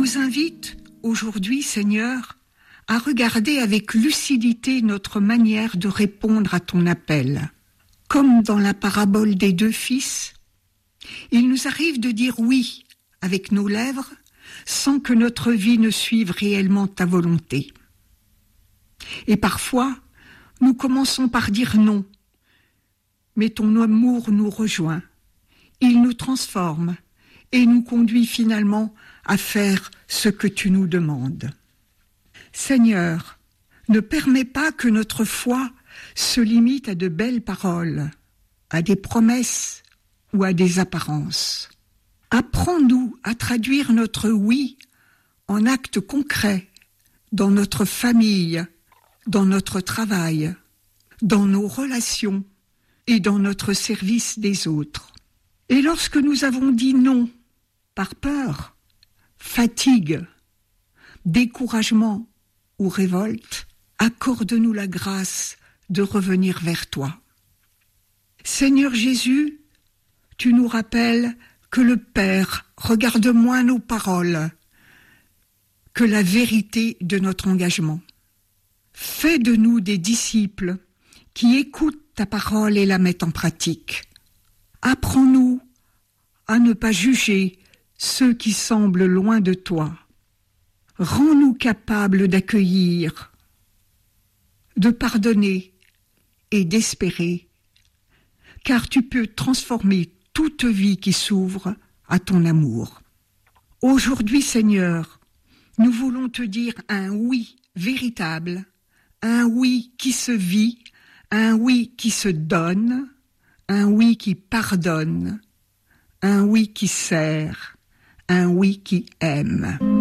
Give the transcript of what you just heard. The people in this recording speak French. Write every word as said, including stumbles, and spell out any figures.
nous invite aujourd'hui, Seigneur, à regarder avec lucidité notre manière de répondre à ton appel. Comme dans la parabole des deux fils, il nous arrive de dire oui avec nos lèvres sans que notre vie ne suive réellement ta volonté. Et parfois, nous commençons par dire non, mais ton amour nous rejoint, il nous transforme et nous conduit finalement à faire ce que tu nous demandes. Seigneur, ne permets pas que notre foi se limite à de belles paroles, à des promesses ou à des apparences. Apprends-nous à traduire notre oui en actes concrets dans notre famille, dans notre travail, dans nos relations et dans notre service des autres. Et lorsque nous avons dit non, par peur, fatigue, découragement ou révolte, accorde-nous la grâce de revenir vers toi. Seigneur Jésus, tu nous rappelles que le Père regarde moins nos paroles que la vérité de notre engagement. Fais de nous des disciples qui écoutent ta parole et la mettent en pratique. Apprends-nous à ne pas juger ceux qui semblent loin de toi. Rends-nous capables d'accueillir, de pardonner et d'espérer, car tu peux transformer toute vie qui s'ouvre à ton amour. Aujourd'hui, Seigneur, nous voulons te dire un oui véritable, un oui qui se vit, un oui qui se donne, un oui qui pardonne, un oui qui sert, un oui qui aime.